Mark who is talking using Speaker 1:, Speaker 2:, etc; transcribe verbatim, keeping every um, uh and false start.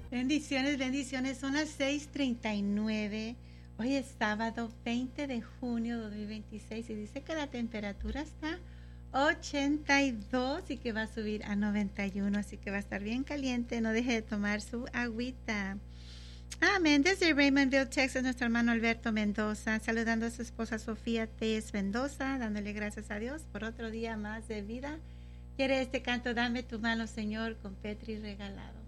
Speaker 1: Bendiciones, bendiciones. Son las seis treinta y nueve. Hoy es sábado veinte de junio de dos mil veintiséis y dice que la temperatura está ochenta y dos y que va a subir a noventa y uno, así que va a estar bien caliente. No deje de tomar su agüita. Amén. Desde Raymondville, Texas, nuestro hermano Alberto Mendoza, saludando a su esposa Sofía Tess Mendoza, dándole gracias a Dios por otro día más de vida. Quiere este canto, Dame tu mano, Señor, con Petri regalado.